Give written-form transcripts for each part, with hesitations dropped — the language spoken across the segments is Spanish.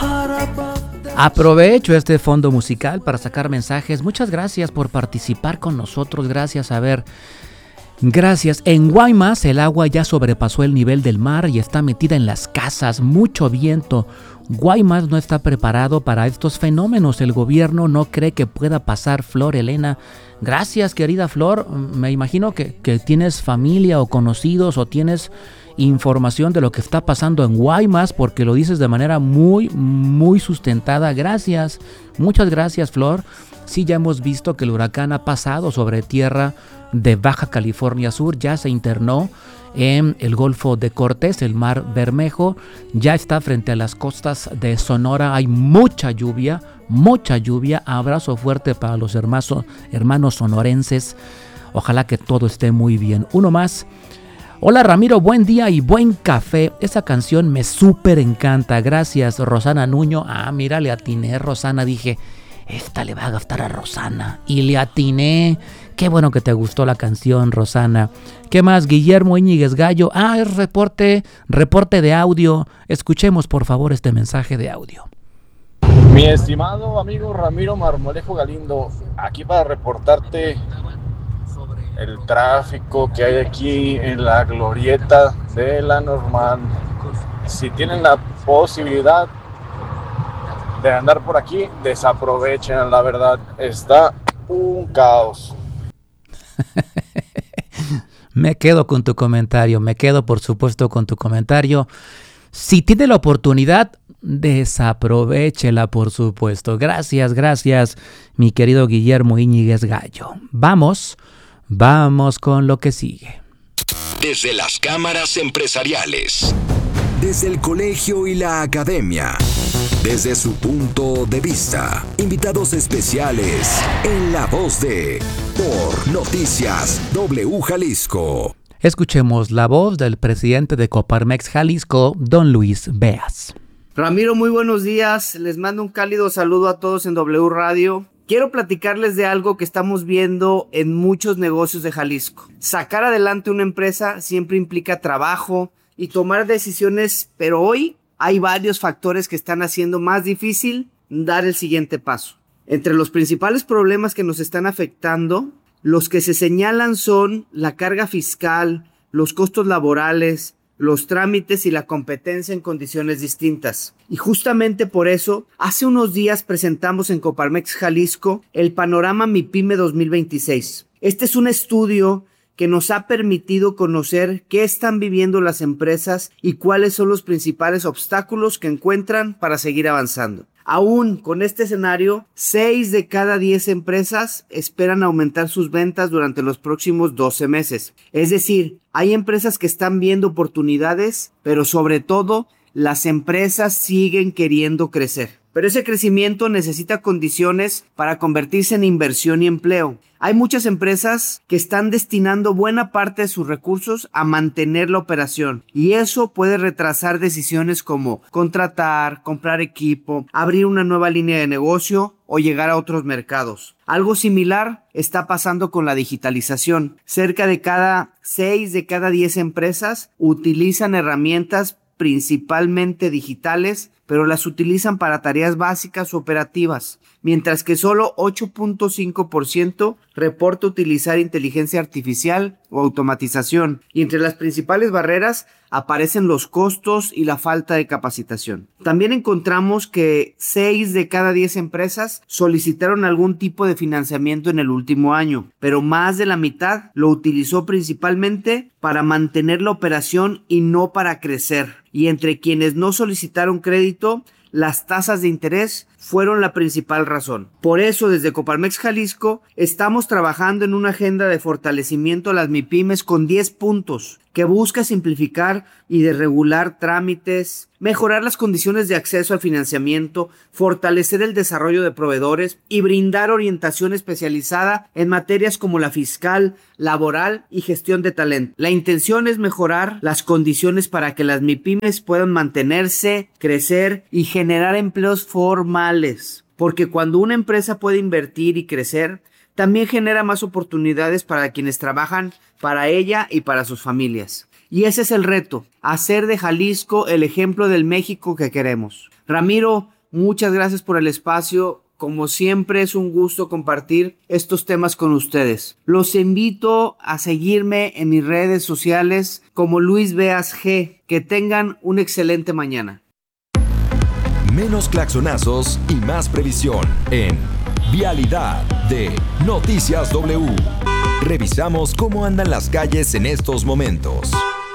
Aprovecho este fondo musical para sacar mensajes. Muchas gracias por participar con nosotros. Gracias, gracias. En Guaymas el agua ya sobrepasó el nivel del mar y está metida en las casas. Mucho viento. Guaymas no está preparado para estos fenómenos. El gobierno no cree que pueda pasar. Flor Elena. Gracias, querida Flor. Me imagino que tienes familia o conocidos o tienes información de lo que está pasando en Guaymas, porque lo dices de manera muy, muy sustentada. Gracias, muchas gracias, Flor. Sí, ya hemos visto que el huracán ha pasado sobre tierra de Baja California Sur, ya se internó en el Golfo de Cortés, el Mar Bermejo, ya está frente a las costas de Sonora. Hay mucha lluvia. Abrazo fuerte para los hermanos sonorenses. Ojalá que todo esté muy bien. Uno más. Hola Ramiro, buen día y buen café. Esa canción me súper encanta. Gracias, Rosana Nuño. Mira, le atiné, Rosana. Dije, esta le va a gastar a Rosana. Y le atiné. Qué bueno que te gustó la canción, Rosana. ¿Qué más? Guillermo Íñiguez Gallo. Es reporte de audio. Escuchemos, por favor, este mensaje de audio. Mi estimado amigo Ramiro Marmolejo Galindo, aquí para reportarte el tráfico que hay aquí en la glorieta de la Normal. Si tienen la posibilidad de andar por aquí, desaprovechen, la verdad, está un caos. Me quedo con tu comentario, por supuesto con tu comentario. Si tiene la oportunidad, desaprovechela, por supuesto. Gracias, mi querido Guillermo Íñiguez Gallo. Vamos con lo que sigue. Desde las cámaras empresariales, desde el colegio y la academia, desde su punto de vista, invitados especiales en La Voz de Por Noticias W Jalisco. Escuchemos la voz del presidente de Coparmex Jalisco, don Luis Beas. Ramiro, muy buenos días. Les mando un cálido saludo a todos en W Radio. Quiero platicarles de algo que estamos viendo en muchos negocios de Jalisco. Sacar adelante una empresa siempre implica trabajo y tomar decisiones, pero hoy hay varios factores que están haciendo más difícil dar el siguiente paso. Entre los principales problemas que nos están afectando, los que se señalan son la carga fiscal, los costos laborales, los trámites y la competencia en condiciones distintas. Y justamente por eso, hace unos días presentamos en Coparmex Jalisco el Panorama MIPYME 2026. Este es un estudio que nos ha permitido conocer qué están viviendo las empresas y cuáles son los principales obstáculos que encuentran para seguir avanzando. Aún con este escenario, 6 de cada 10 empresas esperan aumentar sus ventas durante los próximos 12 meses. Es decir, hay empresas que están viendo oportunidades, pero sobre todo, las empresas siguen queriendo crecer. Pero ese crecimiento necesita condiciones para convertirse en inversión y empleo. Hay muchas empresas que están destinando buena parte de sus recursos a mantener la operación y eso puede retrasar decisiones como contratar, comprar equipo, abrir una nueva línea de negocio o llegar a otros mercados. Algo similar está pasando con la digitalización. Cerca de 6 de cada 10 empresas utilizan herramientas principalmente digitales, pero las utilizan para tareas básicas o operativas, mientras que solo 8.5% reporta utilizar inteligencia artificial o automatización. Y entre las principales barreras aparecen los costos y la falta de capacitación. También encontramos que 6 de cada 10 empresas solicitaron algún tipo de financiamiento en el último año, pero más de la mitad lo utilizó principalmente para mantener la operación y no para crecer. Y entre quienes no solicitaron crédito, las tasas de interés fueron la principal razón. Por eso, desde Coparmex Jalisco, estamos trabajando en una agenda de fortalecimiento a las MIPYMES con 10 puntos que busca simplificar y desregular trámites, mejorar las condiciones de acceso al financiamiento, fortalecer el desarrollo de proveedores y brindar orientación especializada en materias como la fiscal, laboral y gestión de talento. La intención es mejorar las condiciones para que las MIPYMES puedan mantenerse, crecer y generar empleos formales. Porque cuando una empresa puede invertir y crecer, también genera más oportunidades para quienes trabajan para ella y para sus familias. Y ese es el reto, hacer de Jalisco el ejemplo del México que queremos. Ramiro, Muchas gracias por el espacio. Como siempre es un gusto compartir estos temas con ustedes. Los invito a seguirme en mis redes sociales como Luis Beas G. Que tengan una excelente mañana. Menos claxonazos y más previsión en Vialidad de Noticias W. Revisamos cómo andan las calles en estos momentos.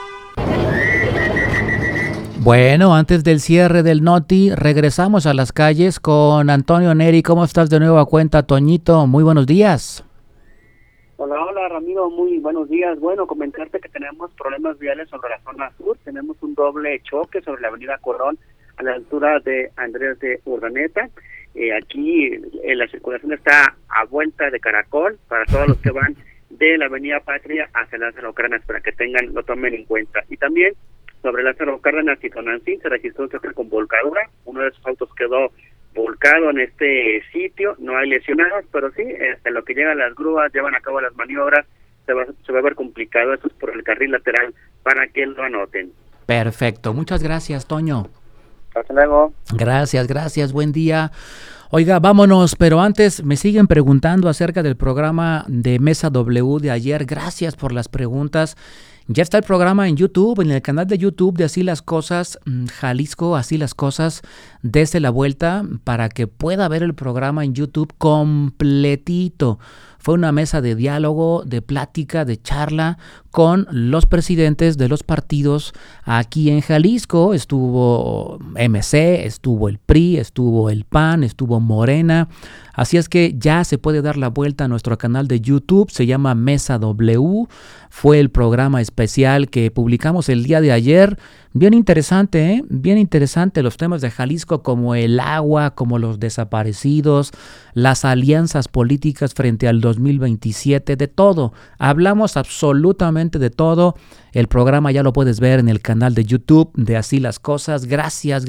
Bueno, antes del cierre del Noti, regresamos a las calles con Antonio Neri. ¿Cómo estás de nuevo a cuenta, Toñito? Muy buenos días. Hola, Ramiro, muy buenos días. Bueno, comentarte que tenemos problemas viales sobre la zona sur. Tenemos un doble choque sobre la avenida Colón a la altura de Andrés de Urdaneta. Aquí la circulación está a vuelta de caracol para todos los que van de la avenida Patria hacia Lázaro Cárdenas, para que lo tomen en cuenta. Y también sobre Lázaro Cárdenas y Tonantzin se registró un choque con volcadura. Uno de esos autos quedó volcado en este sitio. No hay lesionados, pero sí, hasta lo que llegan las grúas, llevan a cabo las maniobras, se va a ver complicado. Eso es por el carril lateral, para que lo anoten. Perfecto, muchas gracias, Toño. Hasta luego. Gracias, buen día. Oiga, vámonos, pero antes me siguen preguntando acerca del programa de Mesa W de ayer. Gracias por las preguntas. Ya está el programa en YouTube, en el canal de YouTube de Así las Cosas, Jalisco, Así las Cosas, desde la vuelta, para que pueda ver el programa en YouTube completito. Fue una mesa de diálogo, de plática, de charla con los presidentes de los partidos aquí en Jalisco. Estuvo MC, estuvo el PRI, estuvo el PAN, estuvo Morena. Así es que ya se puede dar la vuelta a nuestro canal de YouTube, se llama Mesa W. Fue el programa especial que publicamos el día de ayer. Bien interesante, bien interesante los temas de Jalisco, como el agua, como los desaparecidos, las alianzas políticas frente al 2027, de todo. Hablamos absolutamente de todo. El programa ya lo puedes ver en el canal de YouTube de Así las Cosas. Gracias.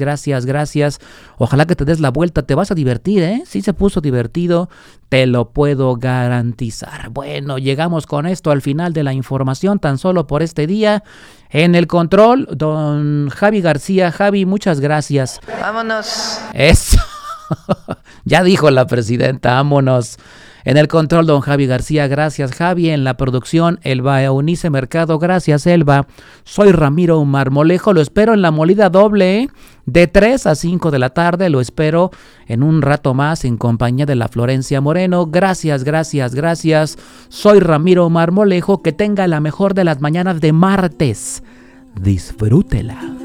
Ojalá que te des la vuelta, te vas a divertir, ¿eh? Sí se puso divertido, te lo puedo garantizar. Bueno, llegamos con esto al final de la información tan solo por este día. En el control, don Javi García. Javi, muchas gracias. Vámonos. Eso. Ya dijo la presidenta, vámonos. En el control, don Javi García, gracias Javi. En la producción, Elba Eunice Mercado, gracias Elba. Soy Ramiro Marmolejo, lo espero en la molida doble, de 3 a 5 de la tarde. Lo espero en un rato más en compañía de la Florencia Moreno. Gracias. Soy Ramiro Marmolejo, que tenga la mejor de las mañanas de martes. Disfrútela.